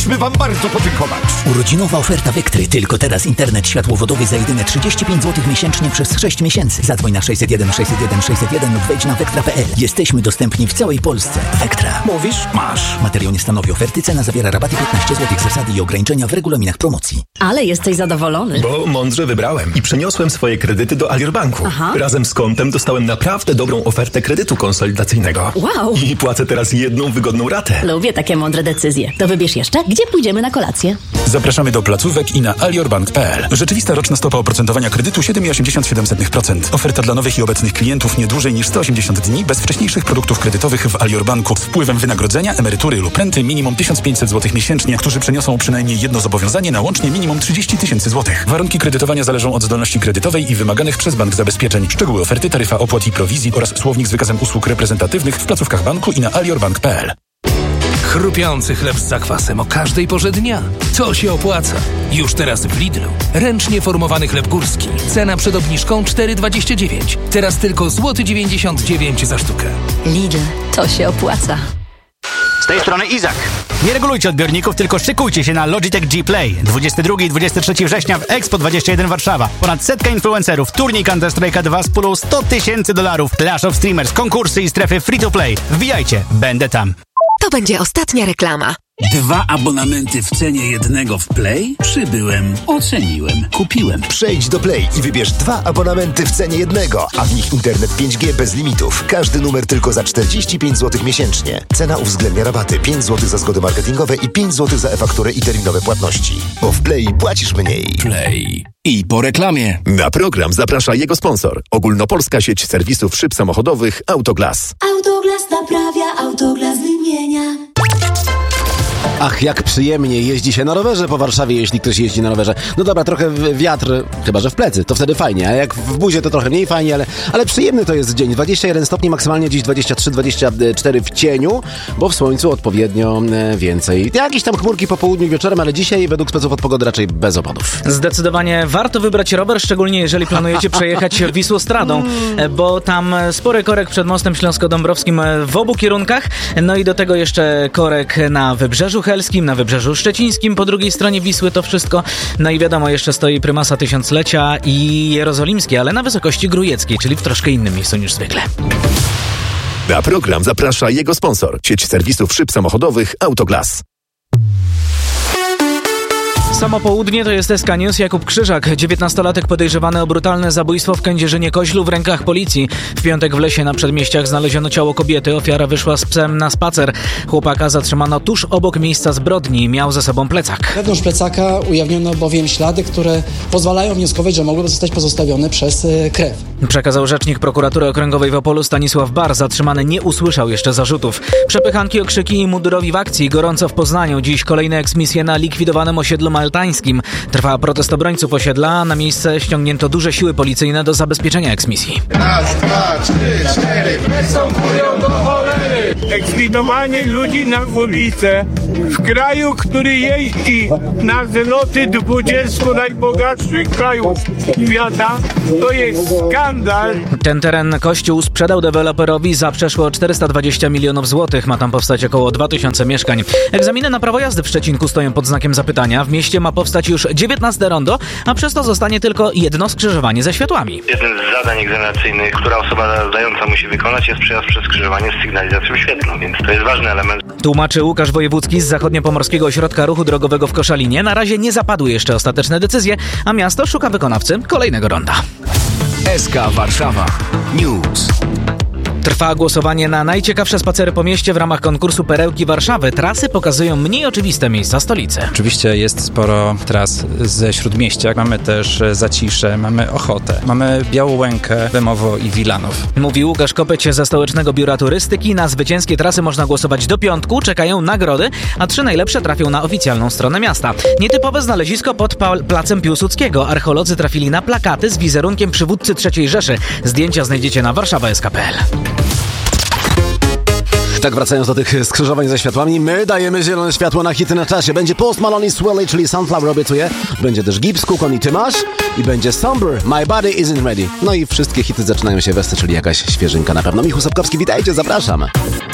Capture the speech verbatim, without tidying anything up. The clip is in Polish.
Chcemy wam bardzo podziękować. Urodzinowa oferta Vectry. Tylko teraz internet światłowodowy za jedyne trzydzieści pięć złotych miesięcznie przez sześć miesięcy. Zadzwoń na sześćset jeden sześćset jeden sześćset jeden lub wejdź na vectra kropka p l. Jesteśmy dostępni w całej Polsce. Vectra. Mówisz? Masz. Materiał nie stanowi oferty. Cena zawiera rabaty piętnaście złotych. Zasady i ograniczenia w regulaminach promocji. Ale jesteś zadowolony. Bo mądrze wybrałem i przeniosłem swoje kredyty do Alior Banku. Aha. Razem z kontem dostałem naprawdę dobrą ofertę kredytu konsolidacyjnego. Wow. I płacę teraz jedną wygodną ratę. Lubię takie mądre decyzje. To wybierz jeszcze, gdzie pójdziemy na kolację. Zapraszamy do placówek i na aliorbank kropka p l. Rzeczywista roczna stopa oprocentowania kredytu siedem przecinek osiemdziesiąt siedem procent. Oferta dla nowych i obecnych klientów nie dłużej niż sto osiemdziesiąt dni bez wcześniejszych produktów kredytowych w Alior Banku z wpływem wynagrodzenia, emerytury lub renty minimum tysiąc pięćset złotych miesięcznie, którzy przeniosą przynajmniej jedno zobowiązanie na łącznie minimum trzydzieści tysięcy złotych. Warunki kredytowania zależą od zdolności kredytowej i wymaganych przez bank zabezpieczeń. Szczegóły oferty, taryfa opłat i prowizji oraz słownik z wykazem usług reprezentatywnych w placówkach banku i na aliorbank kropka p l. Chrupiący chleb z zakwasem o każdej porze dnia. To się opłaca. Już teraz w Lidlu. Ręcznie formowany chleb górski. Cena przed obniżką cztery dwadzieścia dziewięć. Teraz tylko złoty dziewięćdziesiąt dziewięć za sztukę. Lidl, to się opłaca. Z tej strony Izak. Nie regulujcie odbiorników, tylko szykujcie się na Logitech G Play. dwudziestego drugiego i dwudziestego trzeciego września w Expo dwadzieścia jeden Warszawa. Ponad setka influencerów, turniej Counter-Strike'a dwa z pulą sto tysięcy dolarów, Clash of Streamers, konkursy i strefy free-to-play. Wbijajcie, będę tam. To będzie ostatnia reklama. Dwa abonamenty w cenie jednego w Play? Przybyłem, oceniłem, kupiłem. Przejdź do Play i wybierz dwa abonamenty w cenie jednego, a w nich internet pięć G bez limitów. Każdy numer tylko za czterdzieści pięć złotych miesięcznie. Cena uwzględnia rabaty pięć złotych za zgody marketingowe i pięć złotych za e-fakturę i terminowe płatności. Bo w Play płacisz mniej. Play. I po reklamie. Na program zaprasza jego sponsor. Ogólnopolska sieć serwisów szyb samochodowych Autoglas. Autoglas naprawia, Autoglas wymienia. Ach, jak przyjemnie jeździ się na rowerze po Warszawie, jeśli ktoś jeździ na rowerze. No dobra, trochę wiatr, chyba że w plecy, to wtedy fajnie, a jak w buzie to trochę mniej fajnie, ale, ale przyjemny to jest dzień. dwadzieścia jeden stopni, maksymalnie dziś dwadzieścia trzy dwadzieścia cztery w cieniu, bo w słońcu odpowiednio więcej. Jakieś tam chmurki po południu wieczorem, ale dzisiaj według speców od pogody raczej bez opadów. Zdecydowanie warto wybrać rower, szczególnie jeżeli planujecie przejechać Wisłostradą, bo tam spory korek przed mostem śląsko-dąbrowskim w obu kierunkach, no i do tego jeszcze korek na Wybrzeżu Helskim, na Wybrzeżu Szczecińskim, po drugiej stronie Wisły to wszystko. No i wiadomo, jeszcze stoi prymasa Tysiąclecia i Jerozolimskie, ale na wysokości Grójeckiej, czyli w troszkę innym miejscu niż zwykle. Na program zaprasza jego sponsor. Sieć serwisów szyb samochodowych Autoglas. Samo południe to jest S K News. Jakub Krzyżak, dziewiętnastolatek podejrzewany o brutalne zabójstwo w Kędzierzynie-Koźlu w rękach policji. W piątek w lesie na przedmieściach znaleziono ciało kobiety. Ofiara wyszła z psem na spacer. Chłopaka zatrzymano tuż obok miejsca zbrodni. Miał ze sobą plecak. Wewnątrz plecaka ujawniono bowiem ślady, które pozwalają wnioskować, że mogłyby zostać pozostawione przez krew. Przekazał rzecznik prokuratury okręgowej w Opolu Stanisław Bar. Zatrzymany nie usłyszał jeszcze zarzutów. Przepychanki, okrzyki i mundurowi w akcji. Gorąco w Poznaniu. Dziś kolejne eksmisje na likwidowanym osiedlu maltańskim. Trwa protest obrońców osiedla. Na miejsce ściągnięto duże siły policyjne do zabezpieczenia eksmisji. Raz, dwa, trzy, cztery. Występują do cholery. Eksmitowanie ludzi na ulicę. W kraju, który jeździ na zloty dwudziestu najbogatszych krajów świata, to jest skandal. Ten teren Kościół sprzedał deweloperowi za przeszło czterysta dwadzieścia milionów złotych. Ma tam powstać około dwa tysiące mieszkań. Egzaminy na prawo jazdy w Szczecinku stoją pod znakiem zapytania. W mieście ma powstać już dziewiętnaste rondo, a przez to zostanie tylko jedno skrzyżowanie ze światłami. Jednym z zadań egzaminacyjnych, która osoba zdająca musi wykonać, jest przejazd przez skrzyżowanie z sygnalizacją świetlną, więc to jest ważny element. Tłumaczy Łukasz Wojewódzki z Zachodniopomorskiego Ośrodka Ruchu Drogowego w Koszalinie. Na razie nie zapadły jeszcze ostateczne decyzje, a miasto szuka wykonawcy kolejnego ronda. S K Warszawa News. Trwa głosowanie na najciekawsze spacery po mieście w ramach konkursu Perełki Warszawy. Trasy pokazują mniej oczywiste miejsca stolicy. Oczywiście jest sporo tras ze Śródmieścia. Mamy też Zacisze, mamy Ochotę, mamy Białołękę, Bemowo i Wilanów. Mówi Łukasz Kopeć ze Stołecznego Biura Turystyki. Na zwycięskie trasy można głosować do piątku. Czekają nagrody, a trzy najlepsze trafią na oficjalną stronę miasta. Nietypowe znalezisko pod Placem Piłsudskiego. Archeolodzy trafili na plakaty z wizerunkiem przywódcy trzeciej Rzeszy. Zdjęcia znajdziecie na warszawa kropka s k kropka p l. Tak, wracając do tych skrzyżowań ze światłami, my dajemy zielone światło na hity na czasie. Będzie Post Malone i Swirly, czyli Sunflower obiecuję. Będzie też Gibbs, Kukon i Tymasz. I będzie Somber, My Body Isn't Ready. No i wszystkie hity zaczynają się we, czyli jakaś świeżynka na pewno. Michał Sapkowski, witajcie, zapraszam.